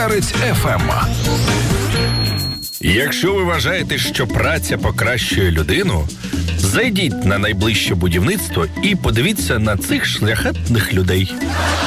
Перець ФМ. Якщо ви вважаєте, що праця покращує людину, зайдіть на найближче будівництво і подивіться на цих шляхетних людей.